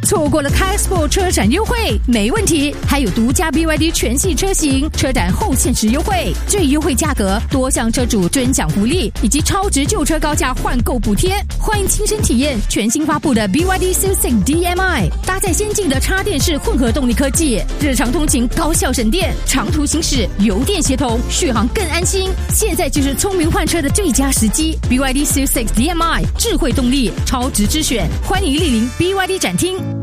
错过了 K-Expo 车展优惠没问题，还有独家 BYD 全系车型车展后限时优惠，最优惠价格、多项车主尊享福利以及超值旧车高价换购补贴。欢迎亲身体验全新发布的 BYD Q6 DM-i， 搭载先进的插电式混合动力科技，日常通勤高效省电，长途行驶油电协同，续航更安心。现在就是聪明换车的最佳时机。BYD Q6 DM-i 智慧动力，超值之选，欢迎莅临 BYD 展厅。